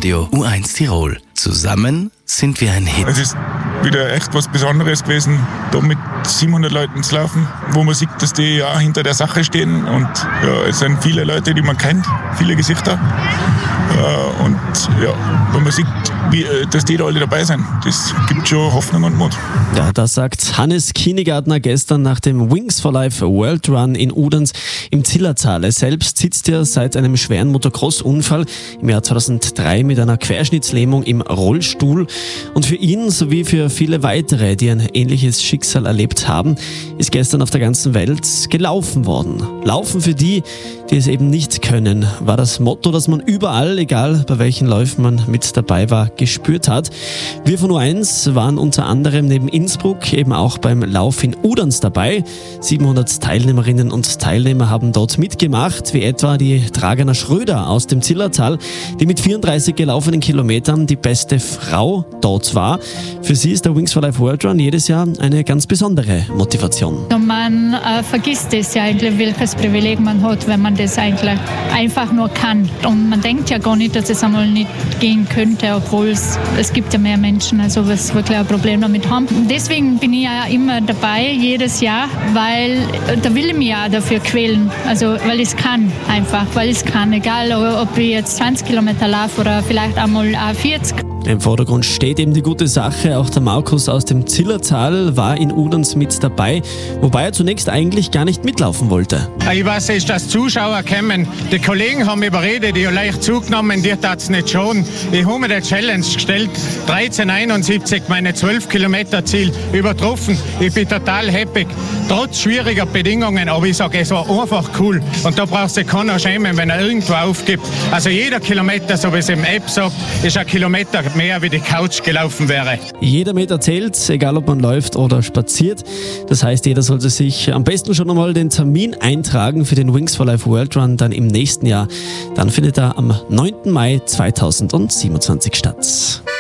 Radio U1 Tirol. Zusammen sind wir ein Hit. Es ist wieder echt was Besonderes gewesen, da mit 700 Leuten zu laufen, wo man sieht, dass die ja hinter der Sache stehen. Und ja, es sind viele Leute, die man kennt, viele Gesichter. Und ja, wenn man sieht, dass die da alle dabei sind, das gibt schon Hoffnung und Mut. Ja, das sagt Hannes Kienigartner gestern nach dem Wings for Life World Run in Udenz im Zillertal. Er selbst sitzt ja seit einem schweren Motocross-Unfall im Jahr 2003 mit einer Querschnittslähmung im Rollstuhl. Und für ihn sowie für viele weitere, die ein ähnliches Schicksal erlebt haben, ist gestern auf der ganzen Welt gelaufen worden. Laufen für die, die es eben nicht können, war das Motto, das man überall, egal bei welchen Läufen man mit dabei war, gespürt hat. Wir von U1 waren unter anderem neben Innsbruck eben auch beim Lauf in Udenz dabei. 700 Teilnehmerinnen und Teilnehmer haben dort mitgemacht, wie etwa die Dragana Schröder aus dem Zillertal, die mit 34 gelaufenen Kilometern die beste Frau dort war. Für sie ist der Wings for Life World Run jedes Jahr eine ganz besondere Motivation. Und man vergisst es ja eigentlich, welches Privileg man hat, wenn man das eigentlich einfach nur kann. Und man denkt ja gar nicht, dass es einmal nicht gehen könnte, obwohl es gibt ja mehr Menschen, also was wirklich ein Problem damit haben. Deswegen bin ich ja immer dabei, jedes Jahr, weil da will ich mich ja dafür quälen. Also weil ich es kann, einfach, weil ich es kann. Egal, ob ich jetzt 20 Kilometer laufe oder vielleicht einmal 40. Im Vordergrund steht eben die gute Sache. Auch der Markus aus dem Zillertal war in Udenz mit dabei, wobei er zunächst eigentlich gar nicht mitlaufen wollte. Ich weiß, ist, dass Zuschauer kommen. Die Kollegen haben überredet, die haben leicht zugenommen, die tat es nicht schon. Ich habe mir die Challenge gestellt, 13,71, meine 12 Kilometer Ziel übertroffen. Ich bin total happy, trotz schwieriger Bedingungen, aber ich sage, es war einfach cool. Und da braucht sich keiner schämen, wenn er irgendwo aufgibt. Also jeder Kilometer, so wie es im App sagt, ist ein Kilometer mehr wie die Couch gelaufen wäre. Jeder Meter zählt, egal ob man läuft oder spaziert. Das heißt, jeder sollte sich am besten schon einmal den Termin eintragen für den Wings for Life World Run dann im nächsten Jahr. Dann findet er am 9. Mai 2027 statt.